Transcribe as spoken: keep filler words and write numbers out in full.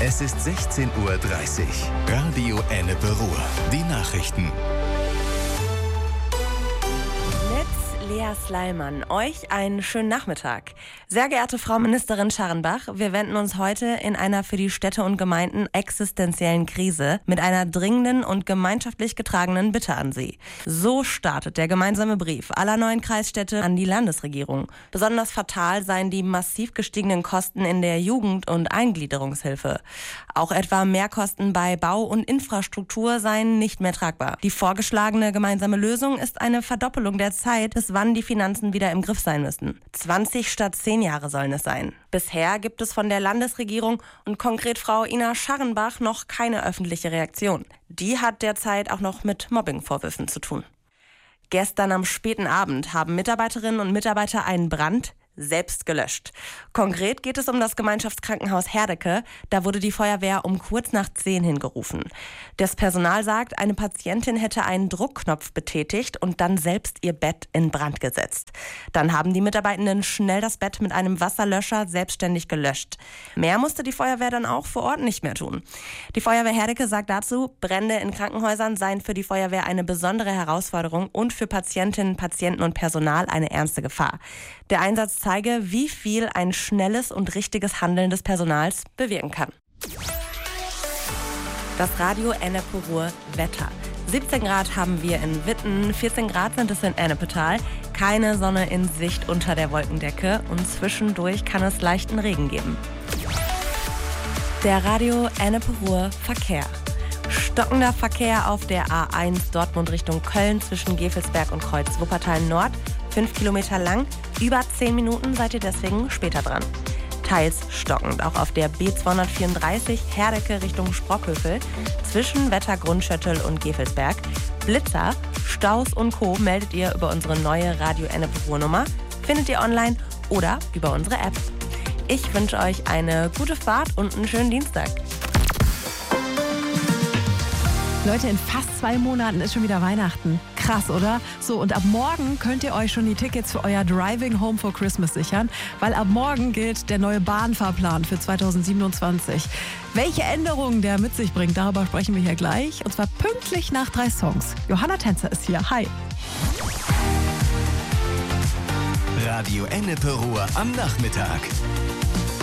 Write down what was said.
Es ist sechzehn Uhr dreißig. Radio Ennepe Ruhr. Die Nachrichten. Lea Sleiman, euch einen schönen Nachmittag. Sehr geehrte Frau Ministerin Scharrenbach, wir wenden uns heute in einer für die Städte und Gemeinden existenziellen Krise mit einer dringenden und gemeinschaftlich getragenen Bitte an Sie. So startet der gemeinsame Brief aller neuen Kreisstädte an die Landesregierung. Besonders fatal seien die massiv gestiegenen Kosten in der Jugend- und Eingliederungshilfe. Auch etwa Mehrkosten bei Bau und Infrastruktur seien nicht mehr tragbar. Die vorgeschlagene gemeinsame Lösung ist eine Verdoppelung der Zeit, bis wann die Finanzen wieder im Griff sein müssen. zwanzig statt zehn Jahre sollen es sein. Bisher gibt es von der Landesregierung und konkret Frau Ina Scharrenbach noch keine öffentliche Reaktion. Die hat derzeit auch noch mit Mobbingvorwürfen zu tun. Gestern am späten Abend haben Mitarbeiterinnen und Mitarbeiter einen Brand selbst gelöscht. Konkret geht es um das Gemeinschaftskrankenhaus Herdecke. Da wurde die Feuerwehr um kurz nach zehn hingerufen. Das Personal sagt, eine Patientin hätte einen Druckknopf betätigt und dann selbst ihr Bett in Brand gesetzt. Dann haben die Mitarbeitenden schnell das Bett mit einem Wasserlöscher selbstständig gelöscht. Mehr musste die Feuerwehr dann auch vor Ort nicht mehr tun. Die Feuerwehr Herdecke sagt dazu, Brände in Krankenhäusern seien für die Feuerwehr eine besondere Herausforderung und für Patientinnen, Patienten und Personal eine ernste Gefahr. Der Einsatz zeige, wie viel ein schnelles und richtiges Handeln des Personals bewirken kann. Das Radio Ennepe Ruhr Wetter. siebzehn Grad haben wir in Witten, vierzehn Grad sind es in Ennepetal. Keine Sonne in Sicht unter der Wolkendecke und zwischendurch kann es leichten Regen geben. Der Radio Ennepe Ruhr Verkehr. Stockender Verkehr auf der A eins Dortmund Richtung Köln zwischen Gevelsberg und Kreuz Wuppertal Nord. fünf Kilometer lang, über zehn Minuten seid ihr deswegen später dran. Teils stockend auch auf der B zweihundertvierunddreißig Herdecke Richtung Sprockhövel zwischen Wetter-Grundschöttel und Gevelsberg. Blitzer, Staus und Co. meldet ihr über unsere neue Radio Ennepe Ruhr Nummer, findet ihr online oder über unsere App. Ich wünsche euch eine gute Fahrt und einen schönen Dienstag. Leute, in fast zwei Monaten ist schon wieder Weihnachten. Krass, oder? So, und ab morgen könnt ihr euch schon die Tickets für euer Driving Home for Christmas sichern, weil ab morgen gilt der neue Bahnfahrplan für zweitausendsiebenundzwanzig. Welche Änderungen der mit sich bringt, darüber sprechen wir hier gleich. Und zwar pünktlich nach drei Songs. Johanna Tänzer ist hier. Hi. Radio Ennepe Ruhr am Nachmittag.